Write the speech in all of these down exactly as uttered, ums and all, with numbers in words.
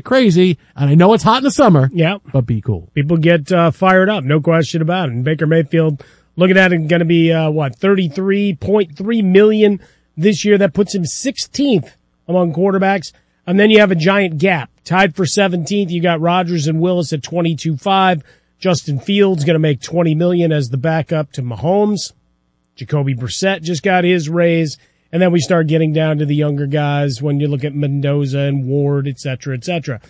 crazy, and I know it's hot in the summer, yeah, but be cool. People get uh, fired up, no question about it. And Baker Mayfield, looking at it, going to be, uh, what, thirty-three point three million dollars this year. That puts him sixteenth among quarterbacks. And then you have a giant gap. Tied for seventeenth, you got Rodgers and Willis at twenty-two point five. Justin Fields going to make twenty million dollars as the backup to Mahomes. Jacoby Brissett just got his raise. And then we start getting down to the younger guys when you look at Mendoza and Ward, et cetera, et cetera.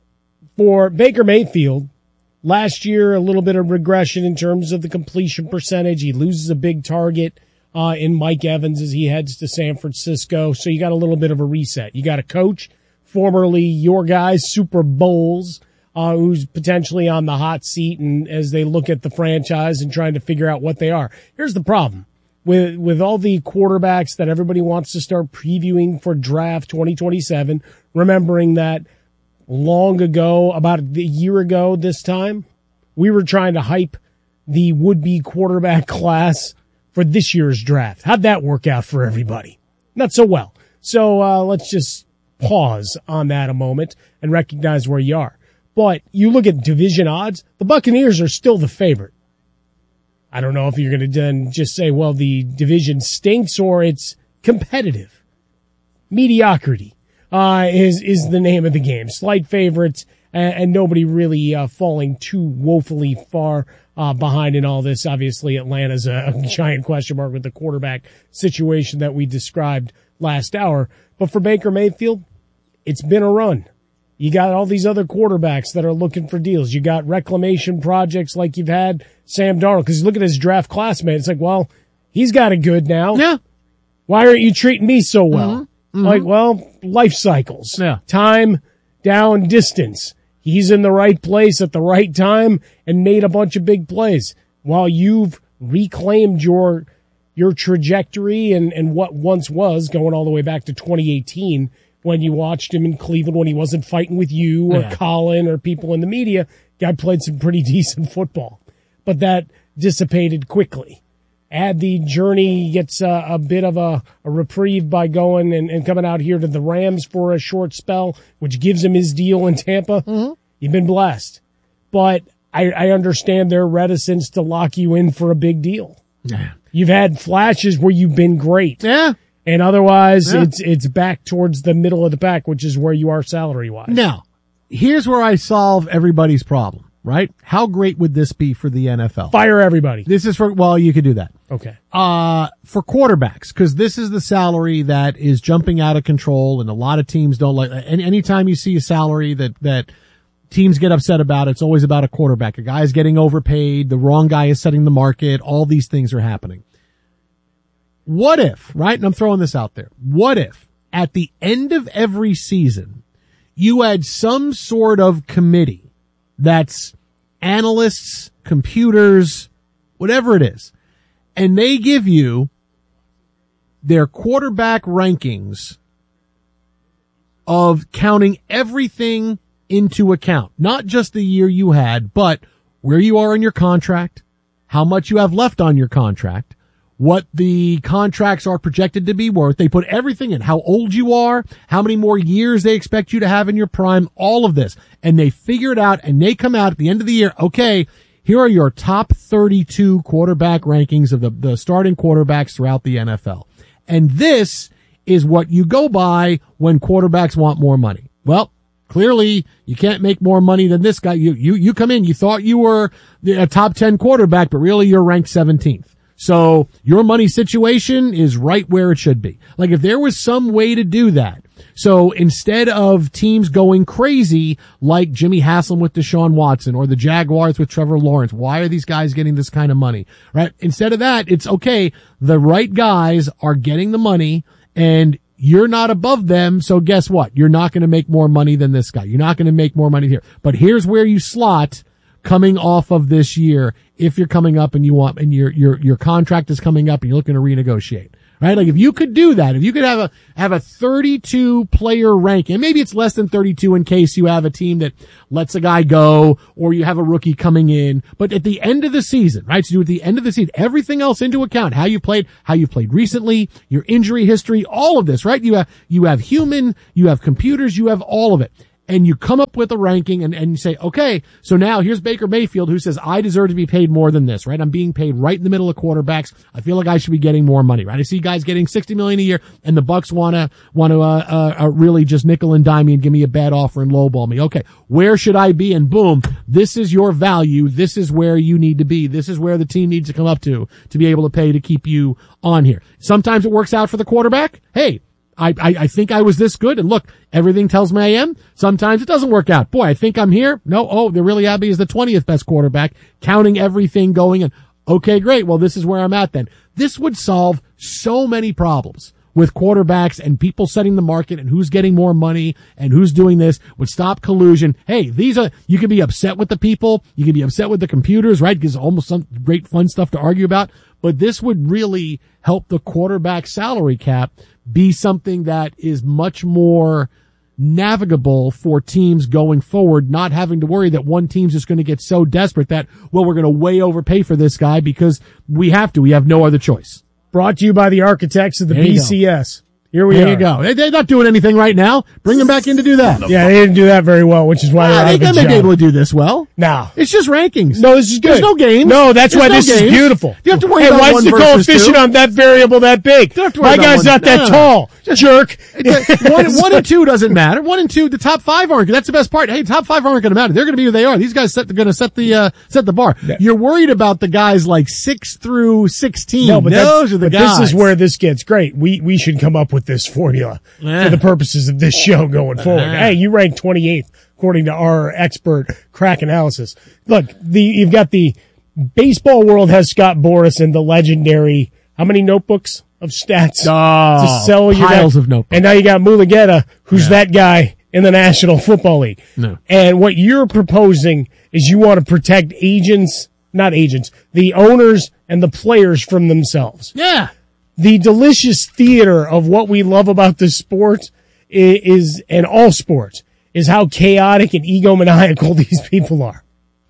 For Baker Mayfield, last year, a little bit of regression in terms of the completion percentage. He loses a big target uh, in Mike Evans as he heads to San Francisco. So you got a little bit of a reset. You got a coach, formerly your guys, Super Bowls, uh, who's potentially on the hot seat, and as they look at the franchise and trying to figure out what they are. Here's the problem. With with all the quarterbacks that everybody wants to start previewing for draft twenty twenty-seven, remembering that long ago, about a year ago this time, we were trying to hype the would-be quarterback class for this year's draft. How'd that work out for everybody? Not so well. So uh, let's just pause on that a moment and recognize where you are. But you look at division odds, the Buccaneers are still the favorite. I don't know if you're going to then just say, well, the division stinks or it's competitive. Mediocrity uh, is is the name of the game. Slight favorites and, and nobody really uh, falling too woefully far uh, behind in all this. Obviously, Atlanta's a, a giant question mark with the quarterback situation that we described last hour. But for Baker Mayfield, it's been a run. You got all these other quarterbacks that are looking for deals. You got reclamation projects like you've had Sam Darnold. Because you look at his draft classmate, it's like, well, he's got it good now. Yeah. Why aren't you treating me so well? Mm-hmm. Mm-hmm. Like, well, life cycles. Yeah. Time, down, distance. He's in the right place at the right time and made a bunch of big plays. While you've reclaimed your your trajectory and, and what once was, going all the way back to twenty eighteen, when you watched him in Cleveland when he wasn't fighting with you or yeah. Colin or people in the media. Guy played some pretty decent football. But that dissipated quickly. Add the journey, gets a, a bit of a, a reprieve by going and, and coming out here to the Rams for a short spell, which gives him his deal in Tampa. Mm-hmm. You've been blessed. But I, I understand their reticence to lock you in for a big deal. Yeah. You've had flashes where you've been great. Yeah. And otherwise, yeah. it's it's back towards the middle of the pack, which is where you are salary-wise. Now, here's where I solve everybody's problem, right? How great would this be for the N F L? Fire everybody. This is for, well, you could do that. Okay. Uh, for quarterbacks, because this is the salary that is jumping out of control, and a lot of teams don't like, and anytime you see a salary that, that teams get upset about, it's always about a quarterback. A guy's getting overpaid, the wrong guy is setting the market, all these things are happening. What if, right, and I'm throwing this out there, what if at the end of every season you had some sort of committee that's analysts, computers, whatever it is, and they give you their quarterback rankings of counting everything into account, not just the year you had, but where you are in your contract, how much you have left on your contract, what the contracts are projected to be worth. They put everything in, how old you are, how many more years they expect you to have in your prime, all of this. And they figure it out, and they come out at the end of the year, okay, here are your top thirty-two quarterback rankings of the, the starting quarterbacks throughout the N F L. And this is what you go by when quarterbacks want more money. Well, clearly you can't make more money than this guy. You, you, you come in, you thought you were a top ten quarterback, but really you're ranked seventeenth. So your money situation is right where it should be. Like if there was some way to do that. So instead of teams going crazy like Jimmy Haslam with Deshaun Watson or the Jaguars with Trevor Lawrence, why are these guys getting this kind of money, right? Instead of that, it's okay. The right guys are getting the money and you're not above them. So guess what? You're not going to make more money than this guy. You're not going to make more money here. But here's where you slot coming off of this year. If you're coming up and you want, and your, your, your contract is coming up and you're looking to renegotiate, right? Like if you could do that, if you could have a, have a thirty-two player ranking, and maybe it's less than thirty-two in case you have a team that lets a guy go or you have a rookie coming in, but at the end of the season, right? So do at the end of the season, everything else into account, how you played, how you played recently, your injury history, all of this, right? You have, you have human, you have computers, you have all of it. and you come up with a ranking and, and you say, okay, so now here's Baker Mayfield who says, I deserve to be paid more than this, right? I'm being paid right in the middle of quarterbacks. I feel like I should be getting more money, right? I see guys getting sixty million dollars a year and the Bucks want to, want to, uh, uh, uh, really just nickel and dime me and give me a bad offer and lowball me. Okay. Where should I be? And boom, this is your value. This is where you need to be. This is where the team needs to come up to, to be able to pay to keep you on here. Sometimes it works out for the quarterback. Hey, I, I, I think I was this good, and look, everything tells me I am. Sometimes it doesn't work out. Boy, I think I'm here. No, oh, they're really happy as the twentieth best quarterback, counting everything going in. Okay, great. Well, this is where I'm at then. This would solve so many problems with quarterbacks and people setting the market and who's getting more money and who's doing this. Would stop collusion. Hey, these are, you can be upset with the people. You can be upset with the computers, right? Because almost some great fun stuff to argue about. But this would really help the quarterback salary cap be something that is much more navigable for teams going forward, not having to worry that one team's just going to get so desperate that, well, we're going to way overpay for this guy because we have to. We have no other choice. Brought to you by the architects of the There you B C S. Here we There are. you go. They, they're not doing anything right now. Bring them back in to do that. Yeah, they didn't do that very well, which is why Ah, they're out they of a may be job. able to do this well. No. It's just rankings. No, this is good. There's no games. No, that's There's why no this games. is beautiful. You have to worry hey, about why one is the versus coefficient two? on that variable that big? Don't have to worry My about guy's one. not that No, no, no. tall. Jerk. one, one and two doesn't matter. One and two, the top five aren't. That's the best part. Hey, top five aren't going to matter. They're going to be who they are. These guys set, they're going to set the uh, set the bar. Yeah. You're worried about the guys like six through sixteen. No, but those that's- are the but guys. this is where this gets great. We we should come up with this formula Yeah. for the purposes of this show going forward. Yeah. Hey, you ranked twenty-eighth according to our expert crack analysis. Look, the you've got the baseball world has Scott Boras and the legendary how many notebooks of stats Oh, to sell your piles guy? of notebooks. And now you got Mulugeta, who's Yeah. that guy in the National Football League. No. And what you're proposing is you want to protect agents, not agents, the owners and the players from themselves. Yeah. The delicious theater of what we love about this sport is, is and all sports, is how chaotic and egomaniacal these people are.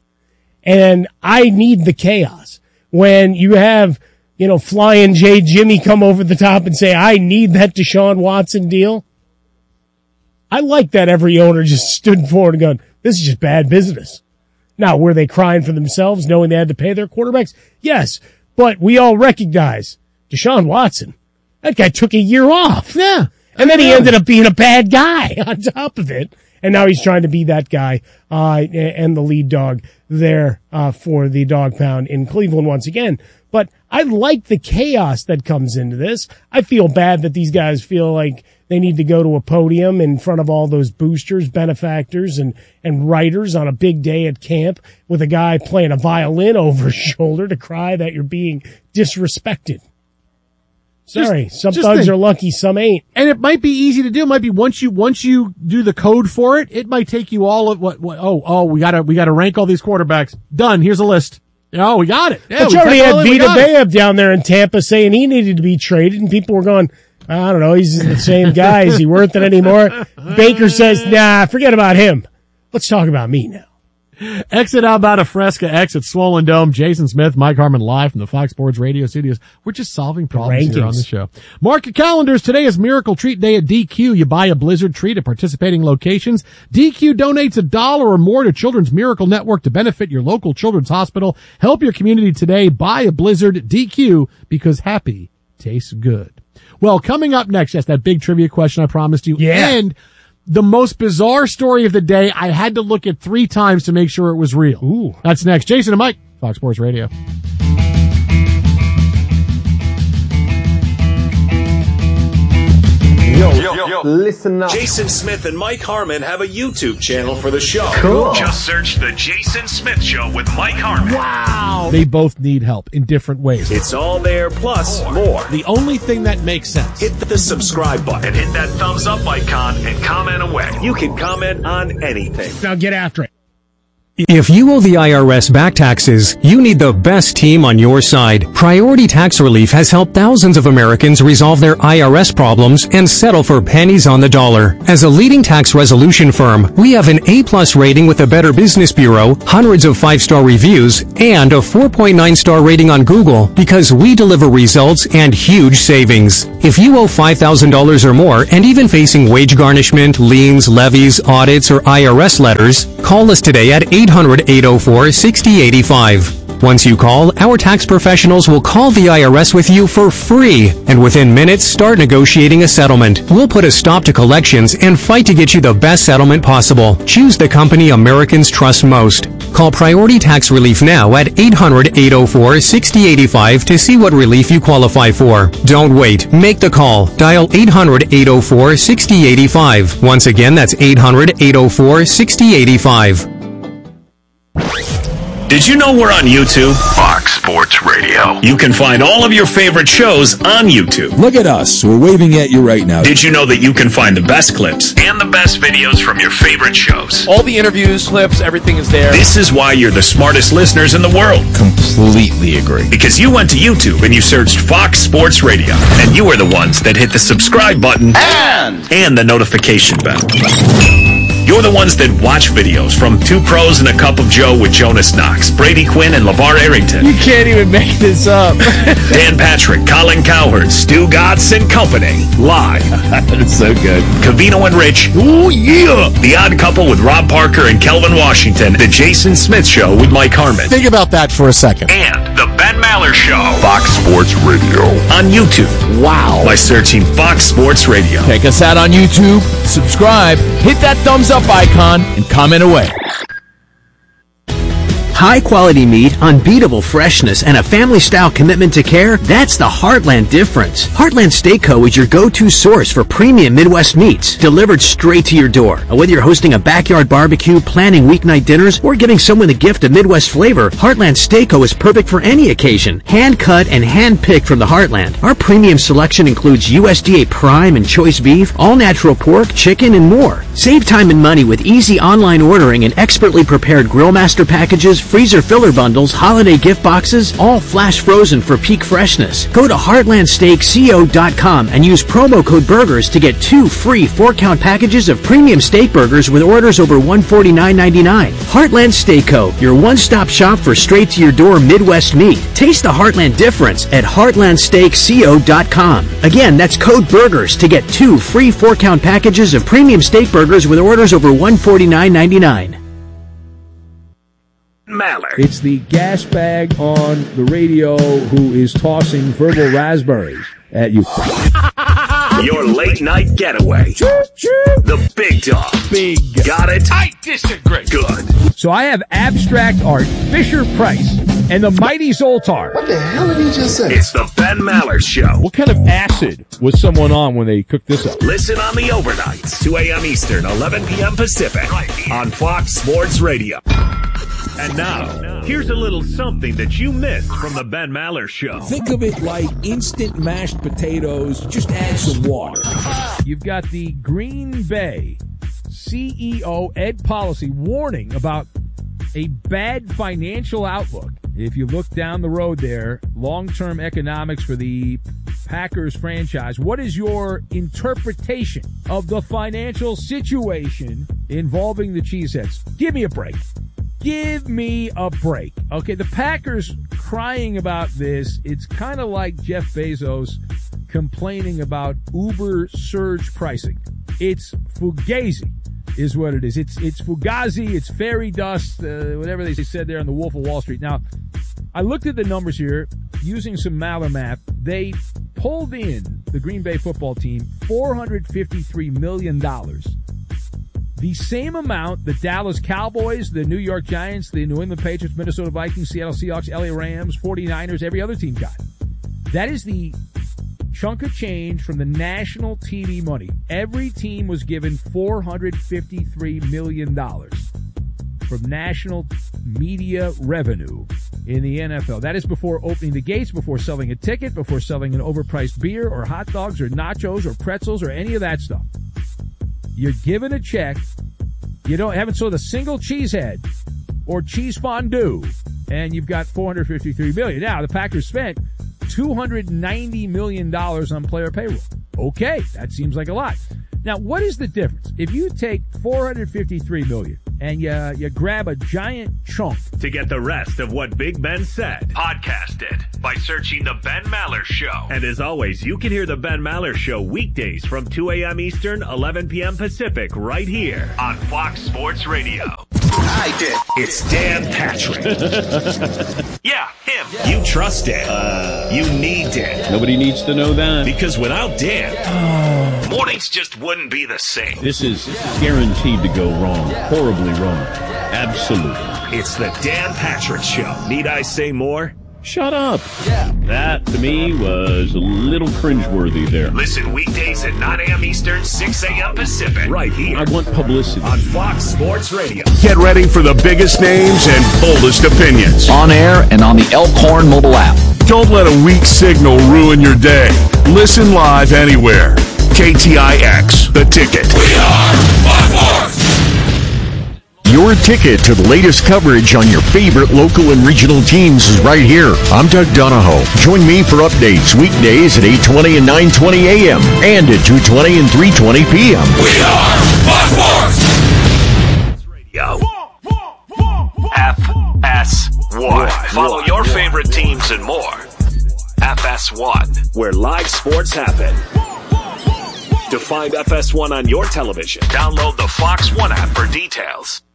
And I need the chaos. When you have, you know, Flying J Jimmy come over the top and say, I need that Deshaun Watson deal. I like that every owner just stood forward and gone, this is just bad business. Now, were they crying for themselves knowing they had to pay their quarterbacks? Yes. But we all recognize Deshaun Watson. That guy took a year off. Yeah. And then he Yeah. ended up being a bad guy on top of it. And now he's trying to be that guy, uh, and the lead dog there, uh, for the dog pound in Cleveland once again. But I like the chaos that comes into this. I feel bad that these guys feel like they need to go to a podium in front of all those boosters, benefactors, and, and writers on a big day at camp with a guy playing a violin over his shoulder to cry that you're being disrespected. Sorry, Just- some just thugs think. are lucky, some ain't. And it might be easy to do. It might be once you, once you do the code for it, it might take you all of what, what oh, oh, we gotta, we gotta rank all these quarterbacks. Done. Here's a list. Oh, we got it. Yeah, But we you already typed had all in, we Vita got it. Vea down there in Tampa saying he needed to be traded, and people were going, I don't know, he's the same guy. Is he worth it anymore? Baker says, nah, forget about him. Let's talk about me now. Exit Alberta Fresca, exit Swollen Dome. Jason Smith, Mike Harmon live from the Fox Sports Radio studios. We're just solving problems here on the rankings. show. Mark your calendars. Today is Miracle Treat Day at D Q. You buy a Blizzard treat at participating locations. D Q donates a dollar or more to Children's Miracle Network to benefit your local children's hospital. Help your community today. Buy a Blizzard. D Q, because happy tastes good. Well, coming up next, yes, that big trivia question I promised you. Yeah. And the most bizarre story of the day, I had to look at three times to make sure it was real. Ooh. That's next. Jason and Mike, Fox Sports Radio. Yo, yo, yo, listen up. Jason Smith and Mike Harmon have a YouTube channel for the show. Cool. Just search The Jason Smith Show with Mike Harmon. Wow. They both need help in different ways. It's all there, plus more. The only thing that makes sense. Hit the subscribe button. And hit that thumbs up icon and comment away. You can comment on anything. Now get after it. If you owe the I R S back taxes, you need the best team on your side. Priority Tax Relief has helped thousands of Americans resolve their I R S problems and settle for pennies on the dollar. As a leading tax resolution firm, we have an A-plus rating with the Better Business Bureau, hundreds of five-star reviews, and a four point nine star rating on Google because we deliver results and huge savings. If you owe five thousand dollars or more and even facing wage garnishment, liens, levies, audits, or I R S letters, call us today at eight hundred, eight oh four, six oh eight five. Once you call, our tax professionals will call the I R S with you for free, and within minutes start negotiating a settlement. We'll put a stop to collections and fight to get you the best settlement possible. Choose the company Americans trust most. Call Priority Tax Relief now at eight hundred, eight oh four, six oh eight five to see what relief you qualify for. Don't wait. Make the call. Dial eight hundred, eight oh four, six oh eight five. Once again, that's eight hundred, eight oh four, six oh eight five. Did you know we're on YouTube? Fox Sports Radio. You can find all of your favorite shows on YouTube. Look at us. We're waving at you right now. Did you know that you can find the best clips and the best videos from your favorite shows? All the interviews, clips, everything is there. This is why you're the smartest listeners in the world. Completely agree. Because you went to YouTube and you searched Fox Sports Radio, and you were the ones that hit the subscribe button And and the notification bell. You're the ones that watch videos from Two Pros and a Cup of Joe with Jonas Knox, Brady Quinn, and LeVar Arrington. You can't even make this up. Dan Patrick, Colin Cowherd, Stu Gatz, and company. Live. That's so good. Cavino and Rich. Ooh, yeah. The Odd Couple with Rob Parker and Kelvin Washington. The Jason Smith Show with Mike Harmon. Think about that for a second. And The Ben Maller Show. Fox Sports Radio. On YouTube. Wow. By searching Fox Sports Radio. Check us out on YouTube. Subscribe. Hit that thumbs up icon and comment away. High quality meat, unbeatable freshness, and a family style commitment to care, that's the Heartland difference. Heartland Steak Co. is your go-to source for premium Midwest meats, delivered straight to your door. Whether you're hosting a backyard barbecue, planning weeknight dinners, or giving someone the gift of Midwest flavor, Heartland Steak Co. is perfect for any occasion. Hand cut and hand picked from the Heartland. Our premium selection includes U S D A prime and choice beef, all natural pork, chicken, and more. Save time and money with easy online ordering and expertly prepared grill master packages, freezer filler bundles, holiday gift boxes, all flash frozen for peak freshness. Go to heartland steak co dot com and use promo code BURGERS to get two free four-count packages of premium steak burgers with orders over one hundred forty-nine ninety-nine. Heartland Steak Co., your one-stop shop for straight-to-your-door Midwest meat. Taste the Heartland difference at heartland steak co dot com. Again, that's code BURGERS to get two free four-count packages of premium steak burgers with orders over one hundred forty-nine ninety-nine. Maller. It's the gas bag on the radio who is tossing verbal raspberries at you. Your late night getaway. The big dog. Big. Got it? I disagree. Good. So I have Abstract Art, Fisher Price, and the Mighty Zoltar. what the hell did he just say? It's the Ben Maller Show. What kind of acid was someone on when they cooked this up? Listen on the overnights, two a.m. Eastern, eleven p.m. Pacific, on Fox Sports Radio. And now, here's a little something that you missed from the Ben Maller Show. Think of it like instant mashed potatoes, just add some water. You've got the Green Bay C E O, Ed Policy, warning about a bad financial outlook. If you look down the road there, long-term economics for the Packers franchise, what is your interpretation of the financial situation involving the Cheeseheads? Give me a break. Give me a break. Okay, the Packers crying about this, it's kind of like Jeff Bezos complaining about Uber surge pricing. It's fugazi is what it is. It's it's fugazi, it's fairy dust, uh, whatever they said there on the Wolf of Wall Street. Now, I looked at the numbers here using some Maller math. They pulled in, the Green Bay football team, four hundred fifty-three million dollars. The same amount the Dallas Cowboys, the New York Giants, the New England Patriots, Minnesota Vikings, Seattle Seahawks, L A Rams, forty-niners, every other team got. That is the chunk of change from the national T V money. Every team was given four hundred fifty-three million dollars from national media revenue in the N F L. That is before opening the gates, before selling a ticket, before selling an overpriced beer or hot dogs or nachos or pretzels or any of that stuff. You're given a check. You don't haven't sold a single cheesehead or cheese fondue, and you've got four hundred fifty-three million dollars. Now, the Packers spent two hundred ninety million dollars on player payroll. Okay, that seems like a lot. Now, what is the difference? If you take four hundred fifty-three million dollars and you, you grab a giant chunk. To get the rest of what Big Ben said, podcast it by searching The Ben Maller Show. And as always, you can hear The Ben Maller Show weekdays from two a.m. Eastern, eleven p.m. Pacific, right here on Fox Sports Radio. I did. It's Dan Patrick. Yeah, him. Yeah. You trust Dan. Uh, you need Dan. Nobody needs to know that. Because without Dan, yeah. mornings just wouldn't be the same. This is guaranteed to go wrong. Horribly wrong. Absolutely. It's the Dan Patrick Show. Need I say more? Shut up. Yeah. That, to me, was a little cringeworthy there. Listen weekdays at nine a.m. Eastern, six a.m. Pacific. Right here. I want publicity. On Fox Sports Radio. Get ready for the biggest names and boldest opinions. On air and on the Elkhorn mobile app. Don't let a weak signal ruin your day. Listen live anywhere. K T I X, The Ticket. We are Fox Sports. Your ticket to the latest coverage on your favorite local and regional teams is right here. I'm Doug Donahoe. Join me for updates weekdays at eight twenty and nine twenty a.m. and at two twenty and three twenty p.m. We are Fox Sports Radio. F S one. Follow your favorite teams and more. F S one, where live sports happen. To find F S one on your television, download the Fox One app for details.